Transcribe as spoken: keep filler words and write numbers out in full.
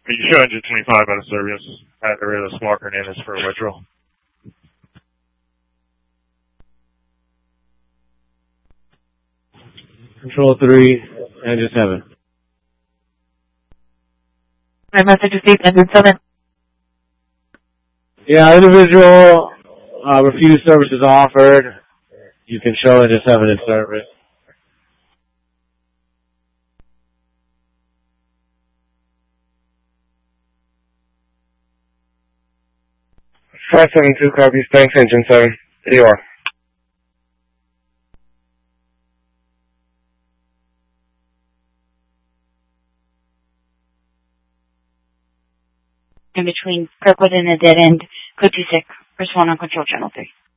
You show engine twenty-five out of service at the radar marker and is for a withdrawal. Control three, engine seven. My message is deep, engine seven. Yeah, individual uh, refused services offered. You can show engine seven in service. five seven two copies, thanks, engine seven. There you are. In between Kirkwood and a dead end, code two six. Respond on control channel three.